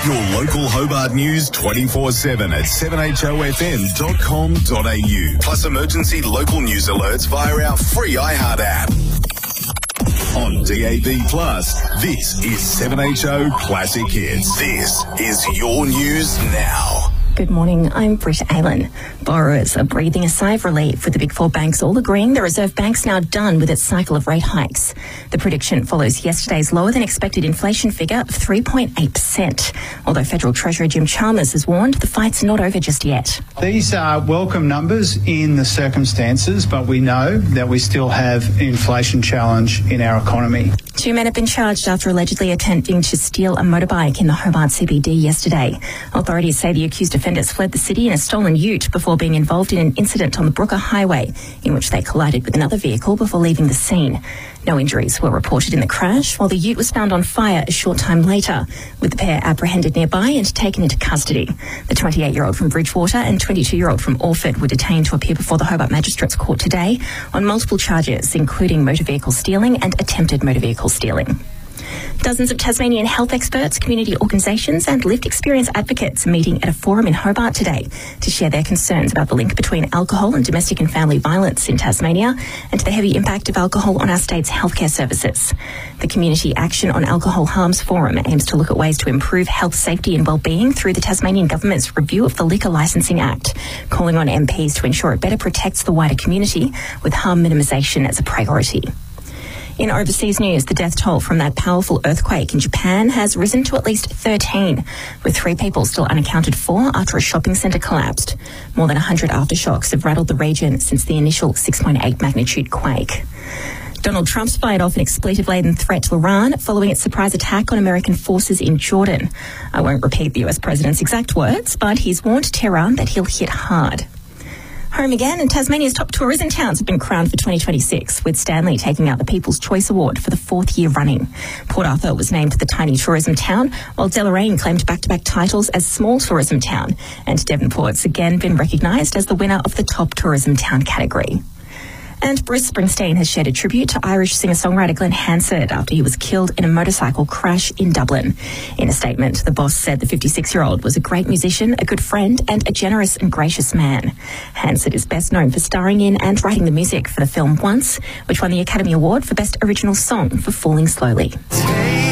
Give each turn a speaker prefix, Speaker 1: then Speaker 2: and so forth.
Speaker 1: Your local Hobart news 24/7 at 7hofm.com.au. Plus emergency local news alerts via our free iHeart app. On DAB+, this is 7HO Classic Hits. This is your news now.
Speaker 2: Good morning, I'm Britt Allen. Borrowers are breathing a sigh of relief, with the Big Four banks all agreeing the Reserve Bank's now done with its cycle of rate hikes. The prediction follows yesterday's lower than expected inflation figure of 3.8%. Although Federal Treasurer Jim Chalmers has warned the fight's not over just yet.
Speaker 3: These are welcome numbers in the circumstances, but we know that we still have an inflation challenge in our economy.
Speaker 2: 2 men have been charged after allegedly attempting to steal a motorbike in the Hobart CBD yesterday. Authorities say the accused offenders fled the city in a stolen ute before being involved in an incident on the Brooker Highway, in which they collided with another vehicle before leaving the scene. No injuries were reported in the crash, while the ute was found on fire a short time later, with the pair apprehended nearby and taken into custody. The 28-year-old from Bridgewater and 22-year-old from Orford were detained to appear before the Hobart Magistrates Court today on multiple charges, including motor vehicle stealing and attempted motor vehicle stealing. Dozens of Tasmanian health experts, community organisations and lived experience advocates are meeting at a forum in Hobart today to share their concerns about the link between alcohol and domestic and family violence in Tasmania and the heavy impact of alcohol on our state's healthcare services. The Community Action on Alcohol Harms Forum aims to look at ways to improve health, safety and wellbeing through the Tasmanian Government's review of the Liquor Licensing Act, calling on MPs to ensure it better protects the wider community with harm minimisation as a priority. In overseas news, the death toll from that powerful earthquake in Japan has risen to at least 13, with 3 people still unaccounted for after a shopping centre collapsed. More than 100 aftershocks have rattled the region since the initial 6.8 magnitude quake. Donald Trump's fired off an expletive-laden threat to Iran following its surprise attack on American forces in Jordan. I won't repeat the US president's exact words, but he's warned Tehran that he'll hit hard. Home again, and Tasmania's top tourism towns have been crowned for 2026, with Stanley taking out the People's Choice Award for the 4th year running. Port Arthur was named the Tiny Tourism Town, while Deloraine claimed back-to-back titles as Small Tourism Town, and Devonport's again been recognised as the winner of the Top Tourism Town category. And Bruce Springsteen has shared a tribute to Irish singer-songwriter Glenn Hansard after he was killed in a motorcycle crash in Dublin. In a statement, the boss said the 56-year-old was a great musician, a good friend and a generous and gracious man. Hansard is best known for starring in and writing the music for the film Once, which won the Academy Award for Best Original Song for Falling Slowly.